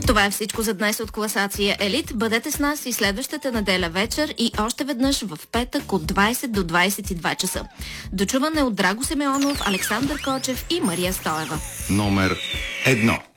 Това е всичко за днес от класация Елит. Бъдете с нас и следващата неделя вечер и още веднъж в петък от 20 до 22 часа. Дочуване от Драго Симеонов, Александър Кочев и Мария Стоева. Номер 1.